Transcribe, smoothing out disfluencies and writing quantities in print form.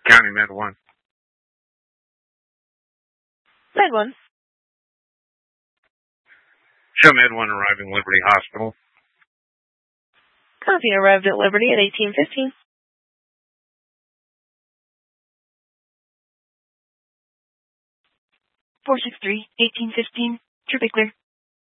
County Med 1. Med 1. Show Med 1 arriving Liberty Hospital. Copy, arrived at Liberty at 1815. 463, 1815, traffic clear.